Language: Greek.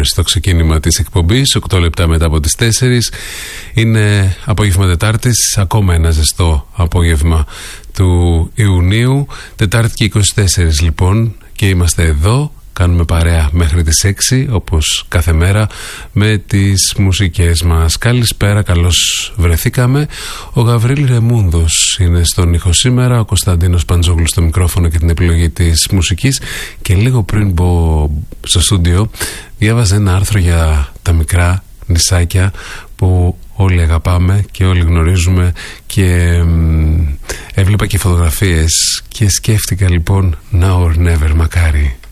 στο ξεκίνημα της εκπομπής, 8 λεπτά μετά από τις 4. Είναι απόγευμα Τετάρτης, ακόμα ένα ζεστό απόγευμα του Ιουνίου. Τετάρτη και 24 λοιπόν, και είμαστε εδώ. Κάνουμε παρέα μέχρι τις 6, όπως κάθε μέρα, με τις μουσικές μας. Καλησπέρα, καλώς βρεθήκαμε. Ο Γαβρίλ Ρεμούνδος είναι στον ήχο σήμερα, ο Κωνσταντίνος Παντζόγλου στο μικρόφωνο και την επιλογή της μουσικής. Και λίγο πριν μπω στο στούντιο, διάβαζα ένα άρθρο για τα μικρά νησάκια που όλοι αγαπάμε και όλοι γνωρίζουμε, και έβλεπα και φωτογραφίες και σκέφτηκα λοιπόν now or never, μακάρι